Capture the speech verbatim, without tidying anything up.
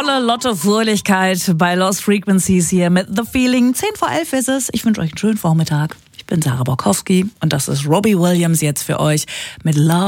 volle Lotto-Fröhlichkeit bei Lost Frequencies hier mit The Feeling. zehn vor elf ist es. Ich wünsche euch einen schönen Vormittag. Ich bin Sarah Borkowski und das ist Robbie Williams jetzt für euch mit Love.